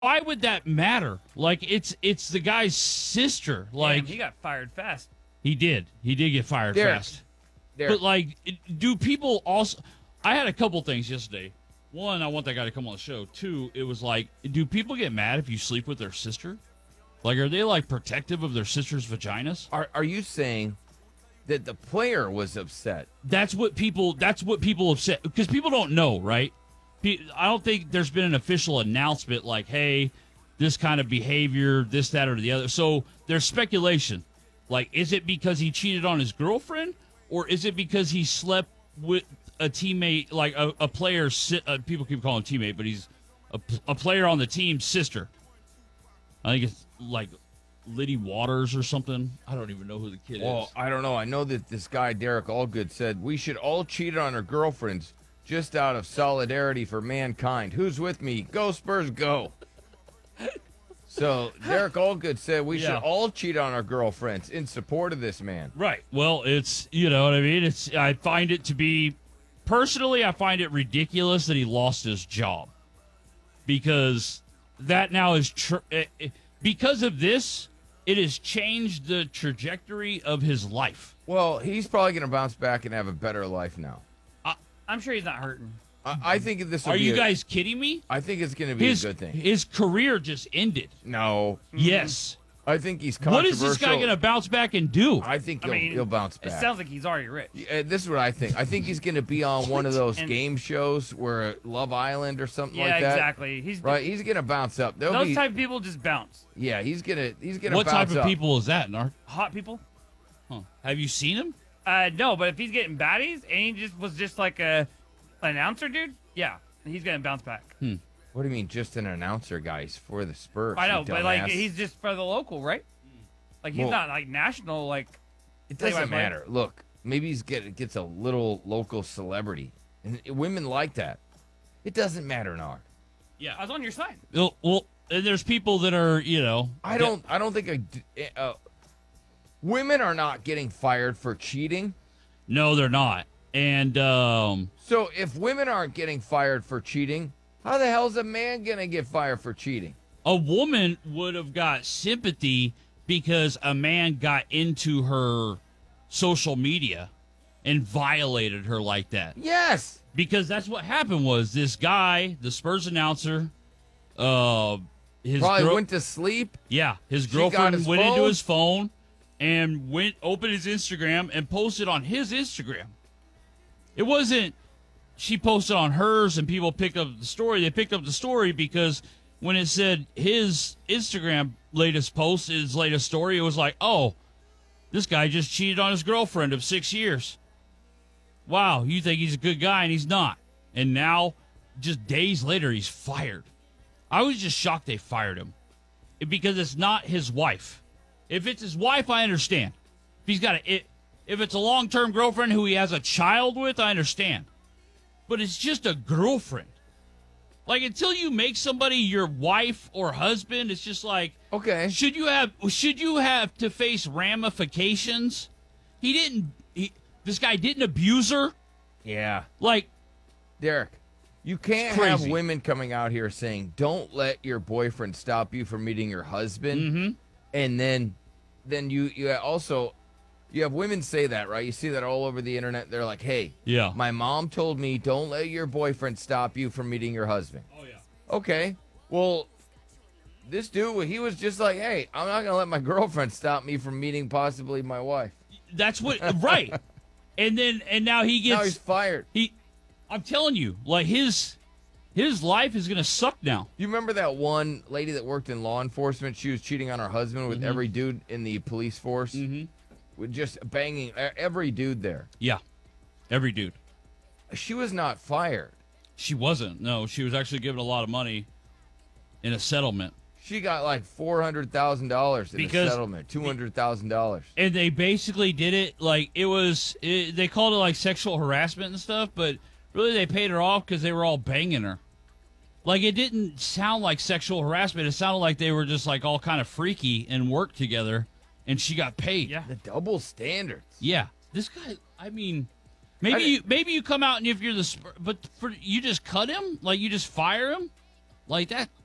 why would that matter? Like it's the guy's sister. Like Damn, he got fired fast. he did get fired Derek, fast. Derek. But like, do people also? I had a couple things yesterday. One, I want that guy to come on the show. Two, it was like, do people get mad if you sleep with their sister? Like, are they like protective of their sister's vaginas? Are you saying that the player was upset? That's what people have said, because people don't know, right? I don't think there's been an official announcement like, hey, this kind of behavior, this, that, or the other. So there's speculation. Like, is it because he cheated on his girlfriend, or is it because he slept with a teammate, like a player? People keep calling him teammate, but he's a player on the team's sister. I think it's like Liddy Waters or something. I don't even know who the kid Well, is. I don't know. I know that this guy, Derek Allgood, said we should all cheat on our girlfriends just out of solidarity for mankind. Who's with me? Go Spurs, go. So Derek Allgood said we should all cheat on our girlfriends in support of this man. Right. Well, it's, you know what I mean? I find it to be, personally, I find it ridiculous that he lost his job. Because that now is, because of this, it has changed the trajectory of his life. Well, he's probably going to bounce back and have a better life now. I'm sure he's not hurting. I think this will Are be you guys kidding me? I think it's going to be a good thing. His career just ended. No. Yes. I think he's What controversial. is this guy going to bounce back and do? I think I mean, he'll bounce back. It sounds like he's already rich. This is what I think. I think he's going to be on one of those And- game shows where Love Island or something Yeah, like that. exactly. He's Right, he's going to bounce up. There'll those be, type of people just bounce. yeah, he's going to What bounce type of up. people is that, Nark? Hot people. Huh. Have you seen him? No, but if he's getting baddies and he just was just like an announcer dude, yeah, he's gonna bounce back. What do you mean, just an announcer, guys, for the Spurs? I know, you but like dumbass? he's just for the local, right? Like he's Well, not like national. Like It play by doesn't play. matter. Look, maybe gets a little local celebrity, and women like that. It doesn't matter, Nar. Yeah. I was on your side. Well, and there's people that are, you know. I don't think women are not getting fired for cheating. No, they're not. And So if women aren't getting fired for cheating, how the hell is a man gonna get fired for cheating? a woman would have got sympathy because a man got into her social media and violated her like that. Yes. Because that's what happened was this guy, the Spurs announcer, his Probably went to sleep. yeah, his She got girlfriend his went into phone? his phone and opened his Instagram and posted on his Instagram. It wasn't she posted on hers and people picked up the story. They picked up the story because when it said his Instagram latest post, his latest story, it was like, oh, this guy just cheated on his girlfriend of 6 years. Wow, you think he's a good guy and he's not. And now, just days later, he's fired. I was just shocked they fired him because it's not his wife. If it's his wife, I understand. If he's got if it's a long-term girlfriend who he has a child with, I understand. But it's just a girlfriend. Like, until you make somebody your wife or husband, it's just like, Okay. should you have to face ramifications? This guy didn't abuse her. Yeah. Like, Derek, you can't It's have crazy. women coming out here saying, "Don't let your boyfriend stop you from meeting your husband," mm-hmm. and then you also you have women say that, right? You see that all over the internet. They're like, "Hey, Yeah. my mom told me don't let your boyfriend stop you from meeting your husband." Oh yeah. Okay, well, this dude, he was just like, "Hey, I'm not gonna let my girlfriend stop me from meeting possibly my wife." That's what right. And now he Now gets he's fired. I'm telling you, like his life is gonna suck now. You remember that one lady that worked in law enforcement? She was cheating on her husband with every dude in the police force, with just banging every dude there. Yeah. Every dude. She was not fired. She wasn't. No, she was actually given a lot of money in a settlement. She got like $400,000 in Because- a settlement, $200,000. And they basically did it like they called it like sexual harassment and stuff, but really they paid her off because they were all banging her. Like, it didn't sound like sexual harassment. It sounded like they were just like all kind of freaky and worked together, and she got paid. Yeah. The double standards. Yeah. This guy, I mean, maybe you come out and if you're but you just cut him, like you just fire him, like that.